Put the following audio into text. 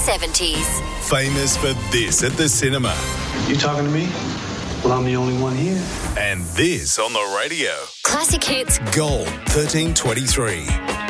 70s. Famous for this at the cinema. You talking to me? Well, I'm the only one here. And this on the radio. Classic hits. Gold 1323.